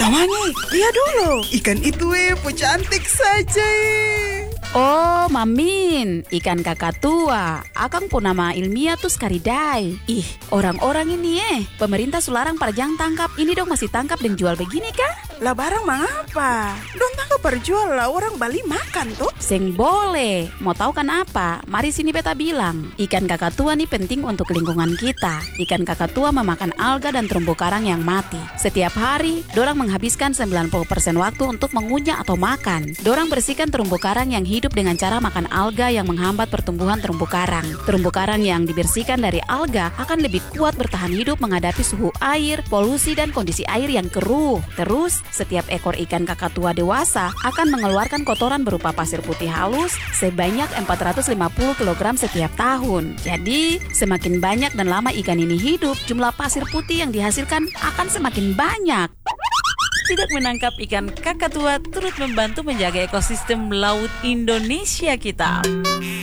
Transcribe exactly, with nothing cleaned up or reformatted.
Tawangi, lihat dulu. Ikan itu eh, po cantik saja eh. Oh, Mamin, ikan kakak tua. Akang po nama ilmiah tuh Skaridai. Ih, orang-orang ini eh, pemerintah sularang parjang tangkap. Ini dong masih tangkap dan jual begini kah? Lah barang mangapa? Dong tangkap perjual lah, orang Bali makan tuh. Seng boleh. Mau tahu kan apa? Mari sini beta bilang. Ikan kakak tua nih penting untuk lingkungan kita. Ikan kakak tua memakan alga dan terumbu karang yang mati. Setiap hari, dorang menghabiskan sembilan puluh persen waktu untuk mengunyah atau makan. Dorang bersihkan terumbu karang yang hidup dengan cara makan alga yang menghambat pertumbuhan terumbu karang. Terumbu karang yang dibersihkan dari alga akan lebih kuat bertahan hidup menghadapi suhu air, polusi, dan kondisi air yang keruh. Terus, setiap ekor ikan kakak tua dewasa akan mengeluarkan kotoran berupa pasir putih halus sebanyak empat ratus lima puluh kilogram setiap tahun. Jadi, semakin banyak dan lama ikan ini hidup, jumlah pasir putih yang dihasilkan akan semakin banyak. Tidak menangkap ikan kakak tua turut membantu menjaga ekosistem laut Indonesia kita.